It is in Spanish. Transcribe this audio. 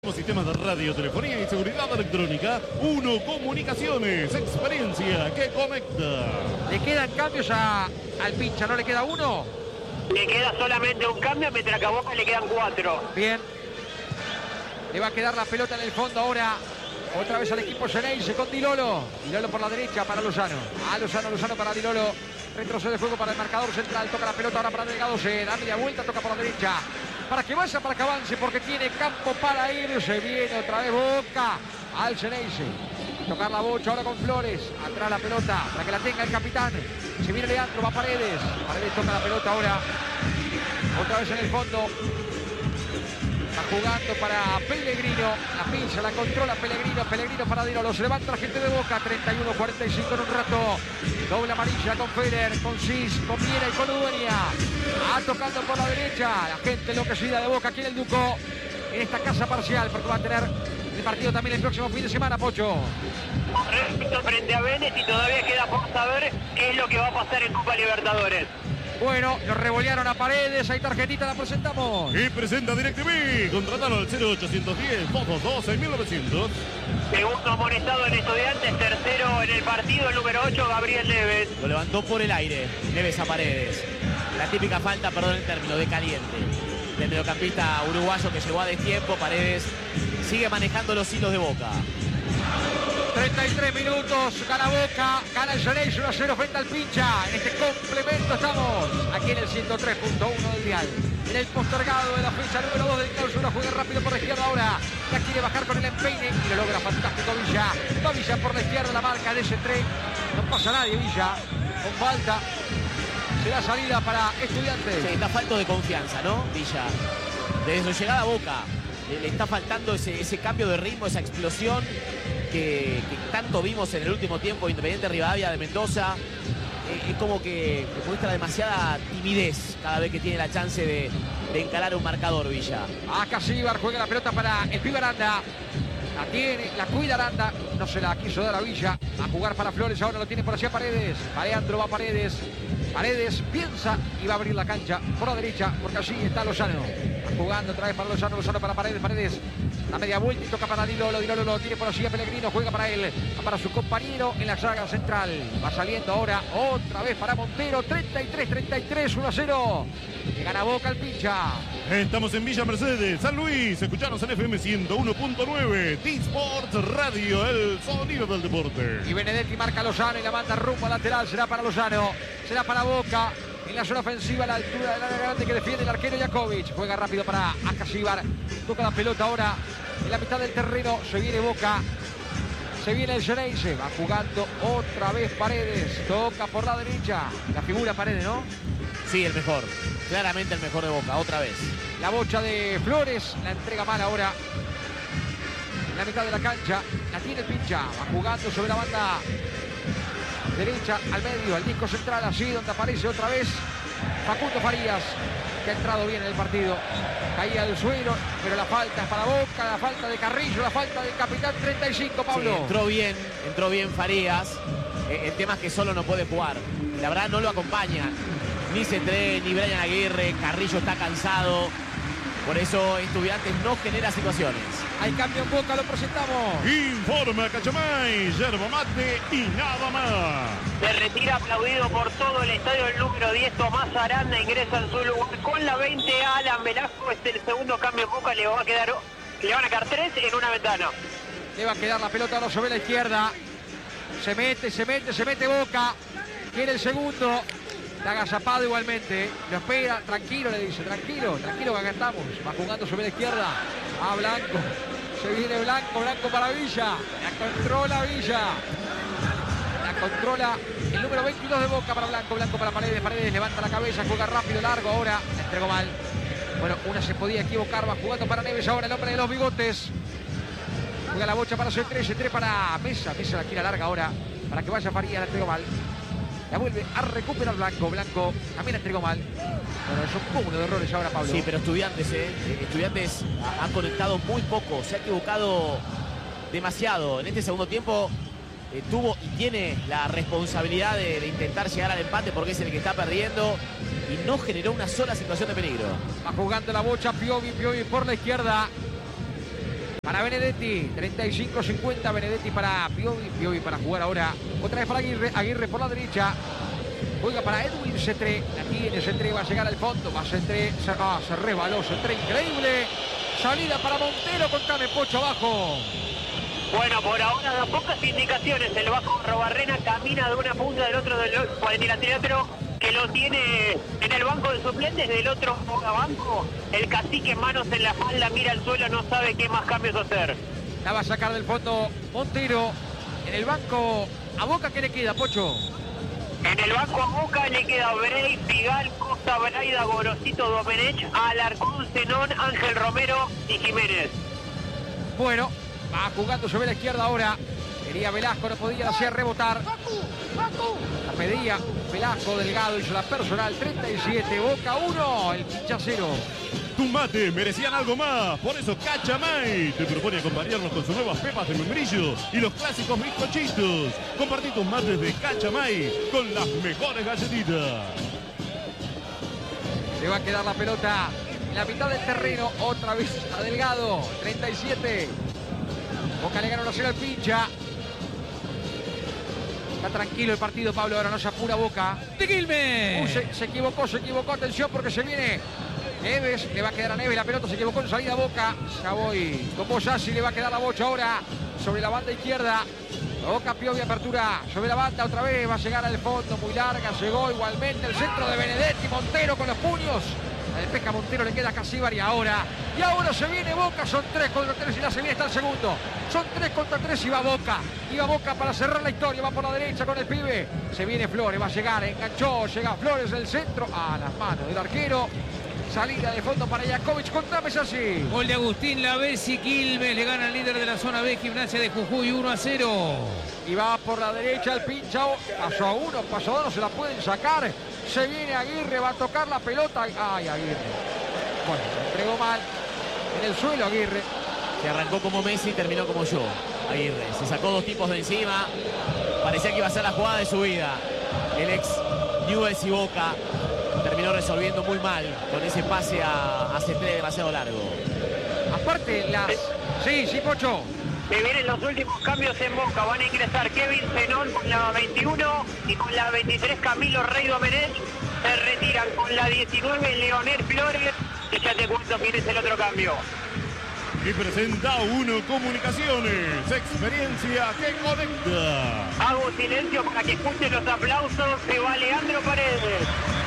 Sistemas de radio, telefonía y seguridad electrónica. Uno Comunicaciones, experiencia que conecta. Le quedan cambios al pincha, ¿no le queda uno? Le queda solamente un cambio, mientras que a Boca le quedan 4. Bien. Le va a quedar la pelota en el fondo ahora. Otra vez al equipo Xeneize con Di Lolo. Di Lolo por la derecha para Lozano. Lozano para Di Lolo. Retrocede el juego para el marcador central. Toca la pelota ahora para Delgado. Se da media vuelta, toca por la derecha. Para que vaya, para que avance, porque tiene campo para irse. Viene otra vez Boca al Xeneize. Tocar la bocha ahora con Flores. Atrás la pelota para que la tenga el capitán. Se viene Leandro, va Paredes. Paredes toca la pelota ahora. Otra vez en el fondo. Está jugando para Pellegrino. La pinza, la controla Pellegrino. Pellegrino para Di Lolo. Se levanta la gente de Boca. 31-45 en un rato. Doble amarilla con Feder, con Cis, con Viera y con Udueña. Tocando por la derecha. La gente enloquecida de Boca aquí en el Ducó. En esta casa parcial, porque va a tener el partido también el próximo fin de semana, Pocho. Respecto frente a Vélez, y todavía queda por saber qué es lo que va a pasar en Copa Libertadores. Bueno, nos revolearon a Paredes, ahí tarjetita, la presentamos. Y presenta DirecTV, contratalo al 0810-222-6900. Segundo amonestado en Estudiantes, tercero en el partido, el número 8, Gabriel Neves. Lo levantó por el aire, Neves a Paredes. La típica falta, perdón el término, de caliente. Del mediocampista uruguayo que llegó a destiempo. Paredes sigue manejando los hilos de Boca. 33 minutos, gana Boca, gana el Xeneize 1-0 frente al pincha. En este complemento estamos aquí en el 103.1 del dial. En el postergado de la fecha número 2 del clausura, juega rápido por la izquierda ahora. Ya quiere bajar con el empeine y lo logra fantástico Villa. Va Villa por la izquierda, la marca de ese tren. No pasa nadie Villa, con falta. Será salida para Estudiantes. Sí, está falto de confianza, ¿no? Villa. Desde su llegada a Boca le está faltando ese cambio de ritmo, esa explosión que tanto vimos en el último tiempo. Independiente Rivadavia de Mendoza. Es como que muestra demasiada timidez cada vez que tiene la chance de encarar un marcador, Villa. Casíbar juega la pelota para el pibe Aranda. La tiene, la cuida Aranda. No se la quiso dar a Villa. A jugar para Flores, ahora lo tiene por allá Paredes. Leandro va Paredes. Paredes piensa y va a abrir la cancha por la derecha, porque allí está Lozano. Jugando otra vez para Lozano, Lozano para Paredes, Paredes la media vuelta y toca para Di Lolo. Di Lolo lo tiene por allí a Pellegrino, juega para él, para su compañero en la saga central. Va saliendo ahora otra vez para Montero, 33-33, 1-0. Que gana Boca el pincha. Estamos en Villa Mercedes, San Luis. Escuchanos en FM 101.9. T-Sports Radio, el sonido del deporte. Y Benedetti marca a Lozano y la manda rumbo al lateral. Será para Lozano, será para Boca. En la zona ofensiva, a la altura del área grande que defiende el arquero Jakovic. Juega rápido para Casíbar. Toca la pelota ahora en la mitad del terreno. Se viene Boca. Se viene el Xeneize. Va jugando otra vez Paredes. Toca por la derecha. La figura Paredes, ¿no? Sí, el mejor. Claramente el mejor de Boca, otra vez. La bocha de Flores. La entrega mal ahora. En la mitad de la cancha. La tiene el pincha. Va jugando sobre la banda derecha al medio, al disco central, así donde aparece otra vez Facundo Farías, que ha entrado bien en el partido. Caía del suelo, pero la falta es para Boca, la falta de Carrillo, la falta del capitán. 35, Pablo. Sí, entró bien Farías. El tema es que solo no puede jugar. La verdad no lo acompañan ni Cetré, ni Brian Aguirre. Carrillo está cansado. Por eso Estudiantes no genera situaciones. Hay cambio en Boca, lo presentamos. Informa Cachamay, yerba mate y nada más. Se retira aplaudido por todo el estadio el número 10, Tomás Aranda, ingresa en su lugar con la 20, Alan Velasco. Es el segundo cambio en Boca, le van a quedar 3 en una ventana. Le va a quedar la pelota ahora sobre la izquierda. Se mete Boca. Quiere el segundo. Está agazapado igualmente, lo espera, tranquilo le dice, tranquilo que acá estamos. Va jugando sobre la izquierda, a Blanco, se viene Blanco para Villa, la controla Villa, la controla el número 22 de Boca para Blanco para Paredes levanta la cabeza, juega rápido, largo, ahora la entregó mal. Bueno, una se podía equivocar, va jugando para Neves ahora el hombre de los bigotes. Juega la bocha para C3 para Mesa la quiere larga ahora, para que vaya Farías, la entregó mal. La vuelve a recuperar Blanco también la entregó mal. Bueno, es un cúmulo de errores ahora, Pablo. Sí, pero Estudiantes ha conectado muy poco, se ha equivocado demasiado. En este segundo tiempo tuvo y tiene la responsabilidad de intentar llegar al empate, porque es el que está perdiendo, y no generó una sola situación de peligro. Va jugando la bocha Piovi por la izquierda. para Benedetti. 35-50, Benedetti para Piovi. Piovi para jugar ahora. Otra vez para Aguirre. Aguirre por la derecha. Juega para Edwin Cetré. La tiene Cetré, va a llegar al fondo. Va Cetré. Se rebaló Cetré. Increíble. Salida para Montero. Contame, Pocho, abajo. Bueno, por ahora da pocas indicaciones. El Vasco Robarrena camina de una punta del otro del cuadrilátero que lo tiene en el banco de suplentes. Del otro banco, el cacique, manos en la espalda, mira al suelo, no sabe qué más cambios hacer. La va a sacar del fondo Montero. En el banco, ¿a Boca qué le queda, Pocho? En el banco a Boca le queda Brey, Pigal, Costa, Braida, Gorosito, Domenech, Alarcón, Zenón, Ángel Romero y Jiménez. Bueno, va jugando sobre la izquierda ahora. Quería Velasco, no podía, la hacía rebotar. La pedía Velasco, Delgado hizo la personal. 37, Boca 1, el pincha 0. Tu mate merecían algo más, por eso Cachamay te propone acompañarnos con sus nuevas pepas de membrillo y los clásicos bizcochitos. Compartí tus mates de Cachamay con las mejores galletitas. Le va a quedar la pelota en la mitad del terreno, otra vez a Delgado. 37. Boca le gana 1-0 al pincha. Está tranquilo el partido, Pablo, ahora no se apura Boca. ¡De Quilmes! Se equivocó, atención porque se viene Neves, le va a quedar a Neves, la pelota se equivocó en salida Boca. Ya voy, como Sassi, le va a quedar la bocha ahora sobre la banda izquierda. Boca, Piovi, apertura sobre la banda, otra vez va a llegar al fondo, muy larga, llegó igualmente el centro de Benedetti, Montero con los puños. El pesca Montero, le queda Casíbar y ahora se viene Boca, son 3 contra 3 y la se viene está el segundo. Son 3 contra 3 y va Boca para cerrar la historia, va por la derecha con el pibe. Se viene Flores, va a llegar, enganchó, llega Flores del centro, a las manos del arquero. Salida de fondo para Jakovic, contame así. Gol de Agustín Lavesi, Quilmes le gana al líder de la zona B, Gimnasia de Jujuy, 1-0. Y va por la derecha el pinchao, pasó a uno, pasó a dos, no se la pueden sacar. Se viene Aguirre, va a tocar la pelota. Ay, Aguirre. Bueno, se entregó mal en el suelo Aguirre. Se arrancó como Messi y terminó como yo, Aguirre. Se sacó 2 tipos de encima. Parecía que iba a ser la jugada de su vida. El ex Newell's y Boca terminó resolviendo muy mal con ese pase a Cetré demasiado largo. Aparte, Sí, Pocho. Se vienen los últimos cambios en Boca. Van a ingresar Kevin Zenón con la 21 y con la 23 Camilo Rey Domenech. Se retiran con la 19 Leonel Flores. Y ya te cuento quién es el otro cambio. Y presenta Uno Comunicaciones, experiencia que conecta. Hago silencio para que escuchen los aplausos. Se va Leandro Paredes.